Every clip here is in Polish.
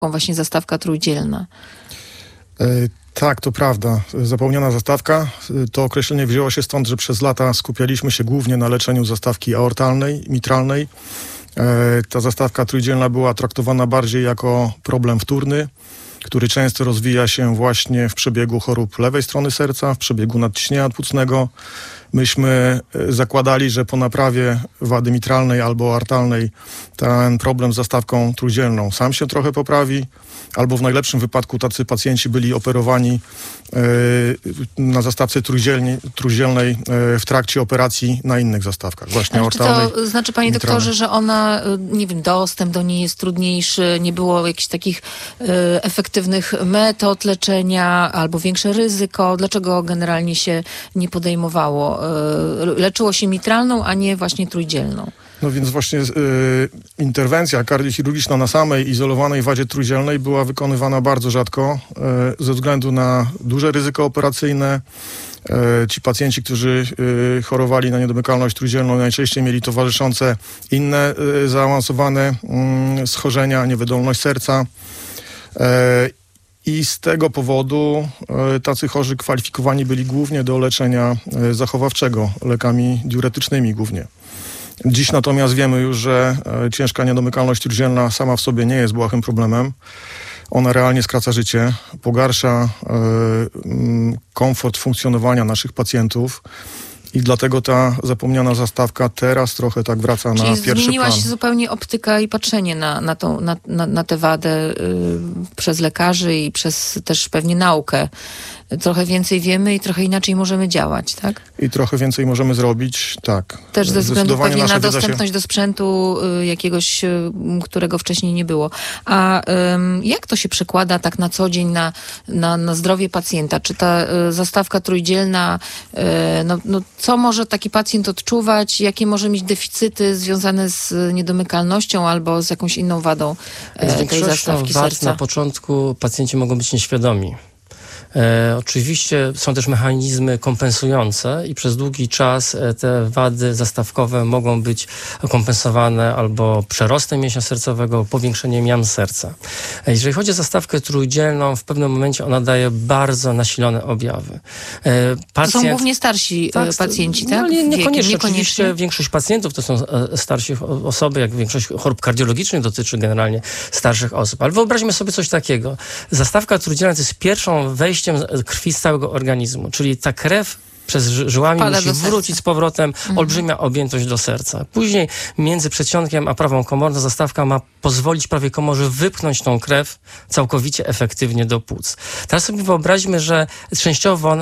właśnie zastawka trójdzielna. Tak, to prawda. Zapomniana zastawka. To określenie wzięło się stąd, że przez lata skupialiśmy się głównie na leczeniu zastawki aortalnej, mitralnej. Ta zastawka trójdzielna była traktowana bardziej jako problem wtórny, który często rozwija się właśnie w przebiegu chorób lewej strony serca, w przebiegu nadciśnienia płucnego. Myśmy zakładali, że po naprawie wady mitralnej albo aortalnej ten problem z zastawką trójdzielną sam się trochę poprawi, albo w najlepszym wypadku tacy pacjenci byli operowani na zastawce trójdzielnej w trakcie operacji na innych zastawkach, właśnie aortalnej. Czy to znaczy, panie doktorze, że ona, nie wiem, dostęp do niej jest trudniejszy, nie było jakichś takich efektywnych metod leczenia albo większe ryzyko? Dlaczego generalnie się nie podejmowało? Leczyło się mitralną, a nie właśnie trójdzielną? No więc właśnie interwencja kardiochirurgiczna na samej izolowanej wadzie trójdzielnej była wykonywana bardzo rzadko ze względu na duże ryzyko operacyjne. Ci pacjenci, którzy chorowali na niedomykalność trójdzielną, najczęściej mieli towarzyszące inne zaawansowane schorzenia, niewydolność serca. I z tego powodu tacy chorzy kwalifikowani byli głównie do leczenia zachowawczego, lekami diuretycznymi głównie. Dziś natomiast wiemy już, że ciężka niedomykalność trójdzielna sama w sobie nie jest błahym problemem. Ona realnie skraca życie, pogarsza komfort funkcjonowania naszych pacjentów. I dlatego ta zapomniana zastawka teraz trochę tak wraca na pierwszy plan. Zmieniła się zupełnie optyka i patrzenie na tę wadę przez lekarzy i przez też pewnie naukę. Trochę więcej wiemy i trochę inaczej możemy działać, tak? I trochę więcej możemy zrobić, tak. Też ze względu pewnie na dostępność do sprzętu jakiegoś, którego wcześniej nie było. A jak to się przekłada tak na co dzień na zdrowie pacjenta? Czy ta zastawka trójdzielna, co może taki pacjent odczuwać? Jakie może mieć deficyty związane z niedomykalnością albo z jakąś inną wadą tej zastawki serca? Na początku pacjenci mogą być nieświadomi. Oczywiście są też mechanizmy kompensujące i przez długi czas te wady zastawkowe mogą być kompensowane albo przerostem mięśnia sercowego, powiększeniem jam serca. Jeżeli chodzi o zastawkę trójdzielną, w pewnym momencie ona daje bardzo nasilone objawy. To są głównie starsi pacjenci, tak? No, niekoniecznie. Oczywiście większość pacjentów to są starsi osoby, jak większość chorób kardiologicznych dotyczy generalnie starszych osób. Ale wyobraźmy sobie coś takiego. Zastawka trójdzielna to jest pierwszą wejściem krwi z całego organizmu, czyli ta krew przez żyłami musi wrócić z powrotem, olbrzymia objętość do serca. Później między przedsionkiem a prawą komorą zastawka ma pozwolić prawej komorze wypchnąć tą krew całkowicie efektywnie do płuc. Teraz sobie wyobraźmy, że częściowo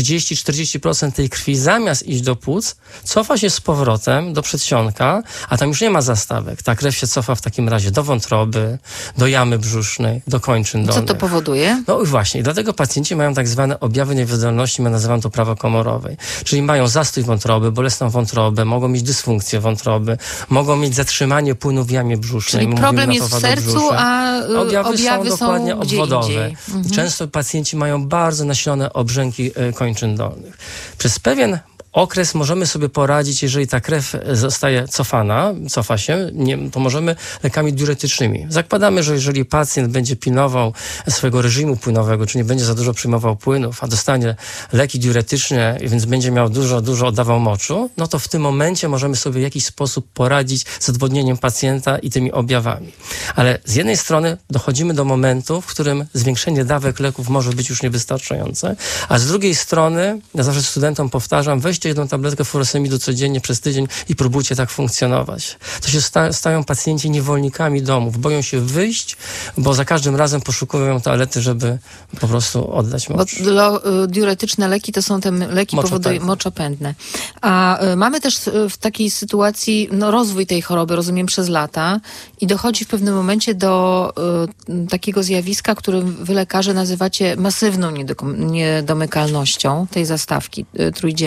30-40% tej krwi zamiast iść do płuc, cofa się z powrotem do przedsionka, a tam już nie ma zastawek. Ta krew się cofa w takim razie do wątroby, do jamy brzusznej, do kończyn dolnych. Co to powoduje? No i właśnie, i dlatego pacjenci mają tak zwane objawy niewydolności, my nazywamy to prawokomorowej. Czyli mają zastój wątroby, bolesną wątrobę, mogą mieć dysfunkcję wątroby, mogą mieć zatrzymanie płynu w jamie brzusznej. Czyli problem jest w sercu, a objawy są dokładnie obwodowe. Mhm. Często pacjenci mają bardzo nasilone obrzęki kończyn dolnych. Przez pewien okres możemy sobie poradzić, jeżeli ta krew zostaje cofa się, to możemy lekami diuretycznymi. Zakładamy, że jeżeli pacjent będzie pilnował swojego reżimu płynowego, czy nie będzie za dużo przyjmował płynów, a dostanie leki diuretyczne, więc będzie miał dużo oddawał moczu, no to w tym momencie możemy sobie w jakiś sposób poradzić z odwodnieniem pacjenta i tymi objawami. Ale z jednej strony dochodzimy do momentu, w którym zwiększenie dawek leków może być już niewystarczające, a z drugiej strony, ja zawsze studentom powtarzam, weźcie jedną tabletkę furosemidu codziennie przez tydzień i próbujcie tak funkcjonować. To się stają pacjenci niewolnikami domów. Boją się wyjść, bo za każdym razem poszukują toalety, żeby po prostu oddać mocz. Bo diuretyczne leki to są te leki moczopędne. A mamy też w takiej sytuacji rozwój tej choroby, rozumiem, przez lata i dochodzi w pewnym momencie do takiego zjawiska, które wy lekarze nazywacie masywną niedomykalnością tej zastawki trójdzielnej.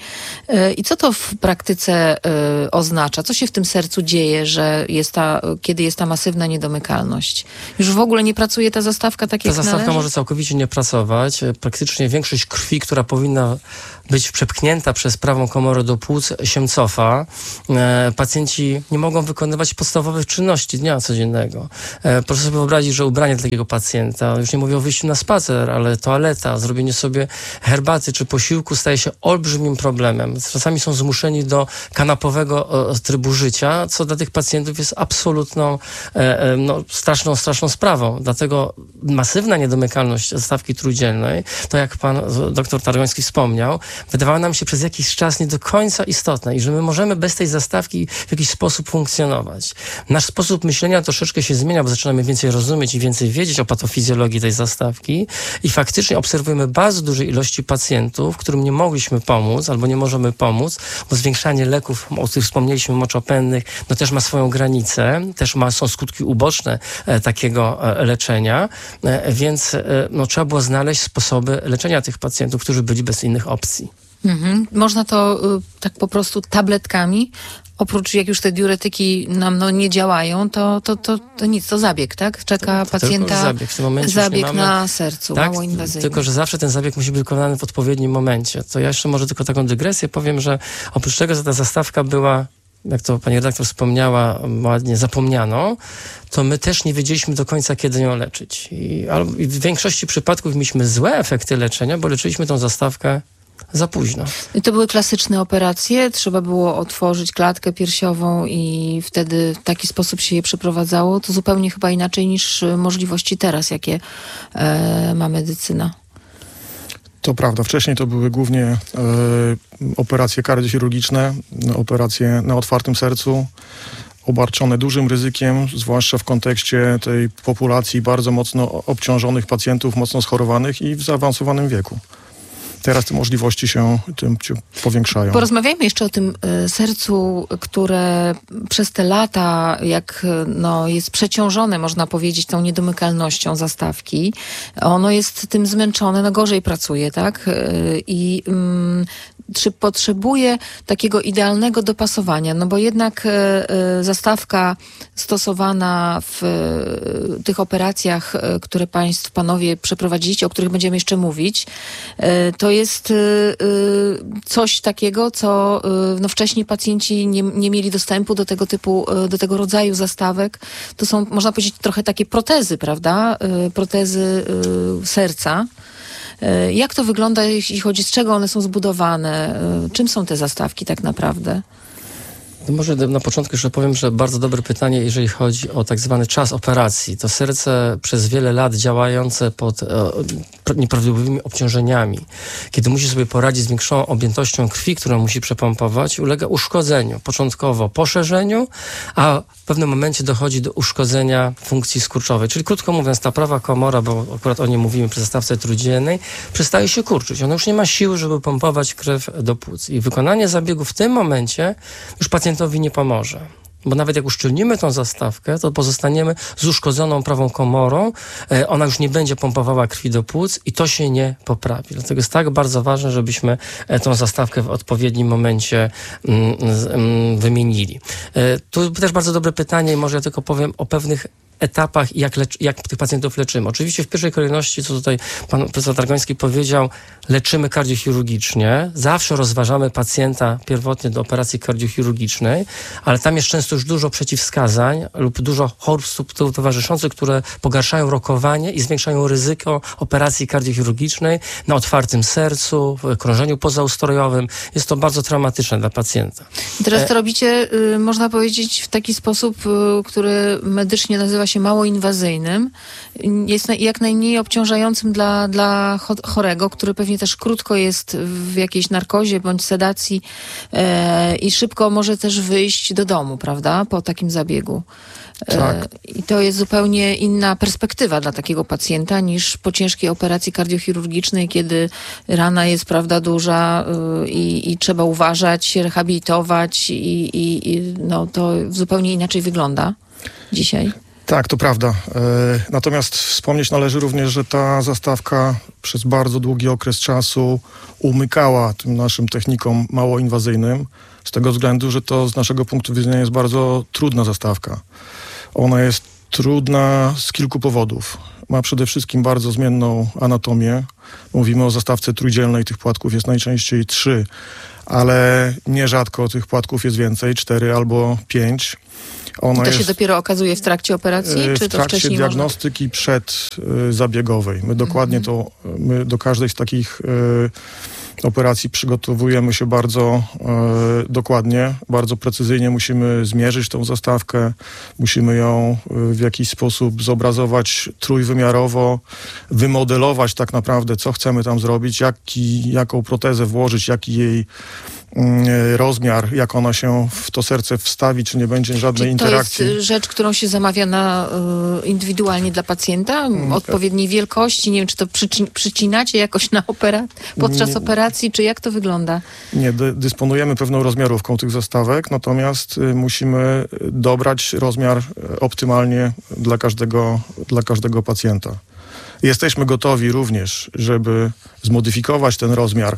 I co to w praktyce oznacza? Co się w tym sercu dzieje, że kiedy jest ta masywna niedomykalność? Już w ogóle nie pracuje ta zastawka tak jak Ta zastawka należy? może całkowicie nie pracować. Praktycznie większość krwi, która powinna być przepchnięta przez prawą komorę do płuc, się cofa. Pacjenci nie mogą wykonywać podstawowych czynności dnia codziennego. Proszę sobie wyobrazić, że ubranie dla takiego pacjenta, już nie mówię o wyjściu na spacer, ale toaleta, zrobienie sobie herbaty czy posiłku staje się olbrzymim problemem. Czasami są zmuszeni do kanapowego trybu życia, co dla tych pacjentów jest absolutną, straszną sprawą. Dlatego masywna niedomykalność zastawki trójdzielnej, to jak pan doktor Targoński wspomniał, wydawała nam się przez jakiś czas nie do końca istotna i że my możemy bez tej zastawki w jakiś sposób funkcjonować. Nasz sposób myślenia troszeczkę się zmienia, bo zaczynamy więcej rozumieć i więcej wiedzieć o patofizjologii tej zastawki i faktycznie obserwujemy bardzo duże ilości pacjentów, którym nie mogliśmy pomóc albo nie możemy pomóc, bo zwiększanie leków, o których wspomnieliśmy, moczopędnych, no też ma swoją granicę, też są skutki uboczne takiego leczenia, więc trzeba było znaleźć sposoby leczenia tych pacjentów, którzy byli bez innych opcji. Można to tak po prostu tabletkami, oprócz jak już te diuretyki nam nie działają, to nic, to zabieg, tak? Czeka pacjenta zabieg. W tym momencie zabieg na sercu, tak, mało inwazyjny. tylko że zawsze ten zabieg musi być wykonany w odpowiednim momencie. To ja jeszcze może tylko taką dygresję powiem, że oprócz tego, że ta zastawka była, jak to pani redaktor wspomniała, ładnie zapomnianą, to my też nie wiedzieliśmy do końca, kiedy ją leczyć. I w większości przypadków mieliśmy złe efekty leczenia, bo leczyliśmy tą zastawkę za późno. I to były klasyczne operacje? Trzeba było otworzyć klatkę piersiową i wtedy w taki sposób się je przeprowadzało? To zupełnie chyba inaczej niż możliwości teraz, jakie ma medycyna. To prawda. Wcześniej to były głównie operacje kardiochirurgiczne, operacje na otwartym sercu, obarczone dużym ryzykiem, zwłaszcza w kontekście tej populacji bardzo mocno obciążonych pacjentów, mocno schorowanych i w zaawansowanym wieku. Teraz te możliwości się tym powiększają. Porozmawiajmy jeszcze o tym sercu, które przez te lata, jest przeciążone, można powiedzieć, tą niedomykalnością zastawki. Ono jest tym zmęczone, gorzej pracuje, tak? I czy potrzebuje takiego idealnego dopasowania? No bo jednak zastawka stosowana w tych operacjach, które panowie przeprowadziliście, o których będziemy jeszcze mówić, to jest coś takiego, co wcześniej pacjenci nie mieli dostępu do tego rodzaju zastawek. To są, można powiedzieć, trochę takie protezy, prawda? Protezy serca. Jak to wygląda, jeśli chodzi, z czego one są zbudowane? Czym są te zastawki tak naprawdę? Może na początku jeszcze powiem, że bardzo dobre pytanie, jeżeli chodzi o tak zwany czas operacji. To serce przez wiele lat działające pod nieprawidłowymi obciążeniami, kiedy musi sobie poradzić z większą objętością krwi, którą musi przepompować, ulega uszkodzeniu. Początkowo poszerzeniu, a w pewnym momencie dochodzi do uszkodzenia funkcji skurczowej. Czyli krótko mówiąc, ta prawa komora, bo akurat o niej mówimy przy zastawce trójdzielnej, przestaje się kurczyć. Ona już nie ma siły, żeby pompować krew do płuc. I wykonanie zabiegu w tym momencie już pacjentowi nie pomoże. Bo nawet jak uszczelnimy tą zastawkę, to pozostaniemy z uszkodzoną prawą komorą, ona już nie będzie pompowała krwi do płuc i to się nie poprawi. Dlatego jest tak bardzo ważne, żebyśmy tą zastawkę w odpowiednim momencie wymienili. Tu też bardzo dobre pytanie i może ja tylko powiem o pewnych etapach i jak tych pacjentów leczymy. Oczywiście w pierwszej kolejności, co tutaj pan profesor Targoński powiedział, leczymy kardiochirurgicznie. Zawsze rozważamy pacjenta pierwotnie do operacji kardiochirurgicznej, ale tam jest często już dużo przeciwwskazań lub dużo chorób towarzyszących, które pogarszają rokowanie i zwiększają ryzyko operacji kardiochirurgicznej na otwartym sercu, w krążeniu pozaustrojowym. Jest to bardzo traumatyczne dla pacjenta. I teraz to robicie, można powiedzieć, w taki sposób, który medycznie nazywa się mało inwazyjnym, jest jak najmniej obciążającym dla chorego, który pewnie też krótko jest w jakiejś narkozie bądź sedacji i szybko może też wyjść do domu, prawda, po takim zabiegu. Tak. I to jest zupełnie inna perspektywa dla takiego pacjenta niż po ciężkiej operacji kardiochirurgicznej, kiedy rana jest, prawda, duża i trzeba uważać, się rehabilitować i to zupełnie inaczej wygląda dzisiaj. Tak, to prawda. Natomiast wspomnieć należy również, że ta zastawka przez bardzo długi okres czasu umykała tym naszym technikom mało inwazyjnym, z tego względu, że to z naszego punktu widzenia jest bardzo trudna zastawka. Ona jest trudna z kilku powodów. Ma przede wszystkim bardzo zmienną anatomię. Mówimy o zastawce trójdzielnej, tych płatków jest najczęściej 3, ale nierzadko tych płatków jest więcej, 4 albo 5. I to się dopiero okazuje w trakcie operacji, czy to wcześniej? W trakcie diagnostyki przedzabiegowej. My dokładnie my do każdej z takich operacji przygotowujemy się bardzo dokładnie, bardzo precyzyjnie. Musimy zmierzyć tą zastawkę, musimy ją w jakiś sposób zobrazować trójwymiarowo, wymodelować tak naprawdę, co chcemy tam zrobić, jaką protezę włożyć, jaki jej rozmiar, jak ona się w to serce wstawi, czy nie będzie żadnej interakcji. To jest rzecz, którą się zamawia indywidualnie dla pacjenta? Odpowiedniej wielkości? Nie wiem, czy to przycinacie jakoś podczas operacji, czy jak to wygląda? Nie, dysponujemy pewną rozmiarówką tych zastawek, natomiast musimy dobrać rozmiar optymalnie dla każdego pacjenta. Jesteśmy gotowi również, żeby zmodyfikować ten rozmiar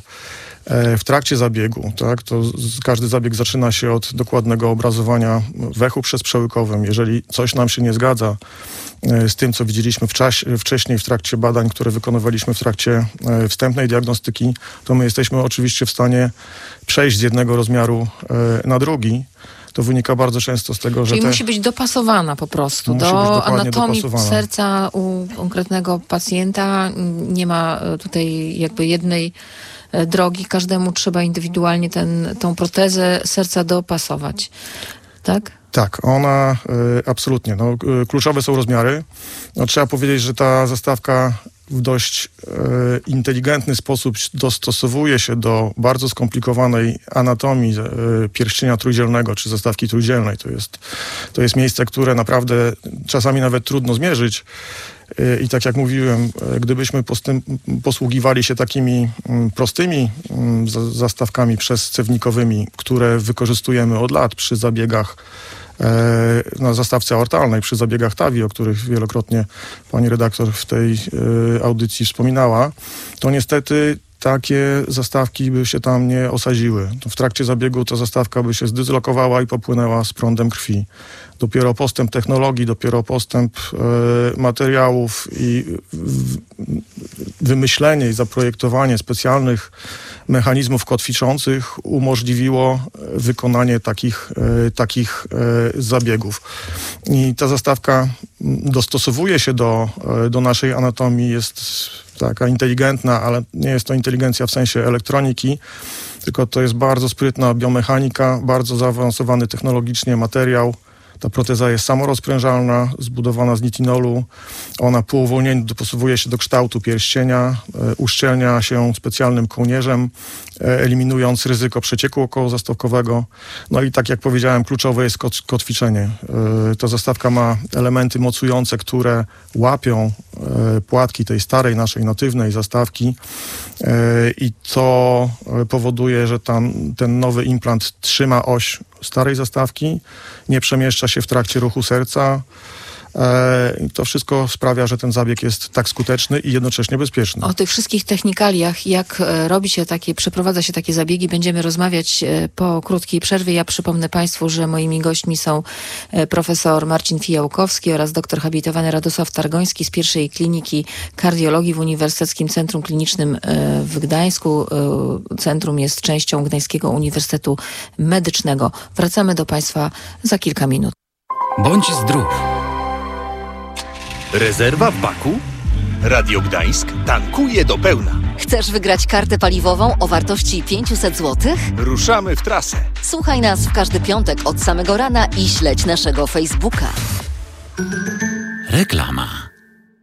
w trakcie zabiegu, tak, każdy zabieg zaczyna się od dokładnego obrazowania wechu przezprzełykowym. Jeżeli coś nam się nie zgadza z tym, co widzieliśmy wcześniej w trakcie badań, które wykonywaliśmy w trakcie wstępnej diagnostyki, to my jesteśmy oczywiście w stanie przejść z jednego rozmiaru na drugi. To wynika bardzo często z tego, że... Czyli musi być dopasowana po prostu do anatomii serca u konkretnego pacjenta. Nie ma tutaj jakby jednej drogi. Każdemu trzeba indywidualnie tą protezę serca dopasować. Tak? Tak, ona absolutnie. Kluczowe są rozmiary. Trzeba powiedzieć, że ta zastawka w dość inteligentny sposób dostosowuje się do bardzo skomplikowanej anatomii pierścienia trójdzielnego, czy zastawki trójdzielnej. To jest miejsce, które naprawdę czasami nawet trudno zmierzyć. I tak jak mówiłem, gdybyśmy posługiwali się takimi prostymi zastawkami przezcewnikowymi, które wykorzystujemy od lat przy zabiegach na zastawce aortalnej, przy zabiegach TAVI, o których wielokrotnie pani redaktor w tej audycji wspominała, to niestety takie zastawki by się tam nie osadziły. W trakcie zabiegu ta zastawka by się zdyslokowała i popłynęła z prądem krwi. Dopiero postęp technologii, dopiero postęp materiałów i wymyślenie i zaprojektowanie specjalnych mechanizmów kotwiczących umożliwiło wykonanie takich zabiegów. I ta zastawka dostosowuje się do naszej anatomii, jest taka inteligentna, ale nie jest to inteligencja w sensie elektroniki, tylko to jest bardzo sprytna biomechanika, bardzo zaawansowany technologicznie materiał. Ta proteza jest samorozprężalna, zbudowana z nitinolu. Ona po uwolnieniu dopasowuje się do kształtu pierścienia, uszczelnia się specjalnym kołnierzem, eliminując ryzyko przecieku okołozastawkowego. No i tak jak powiedziałem, kluczowe jest kotwiczenie. Ta zastawka ma elementy mocujące, które łapią płatki tej starej, naszej natywnej zastawki i to powoduje, że ten nowy implant trzyma oś starej zastawki, nie przemieszcza się w trakcie ruchu serca. To wszystko sprawia, że ten zabieg jest tak skuteczny i jednocześnie bezpieczny. O tych wszystkich technikaliach, jak przeprowadza się takie zabiegi, będziemy rozmawiać po krótkiej przerwie. Ja przypomnę Państwu, że moimi gośćmi są profesor Marcin Fijałkowski oraz doktor habilitowany Radosław Targoński z pierwszej kliniki kardiologii w Uniwersyteckim Centrum Klinicznym w Gdańsku. Centrum jest częścią Gdańskiego Uniwersytetu Medycznego. Wracamy do Państwa za kilka minut. Bądź zdrów. Rezerwa w baku? Radio Gdańsk tankuje do pełna. Chcesz wygrać kartę paliwową o wartości 500 zł? Ruszamy w trasę. Słuchaj nas w każdy piątek od samego rana i śledź naszego Facebooka. Reklama.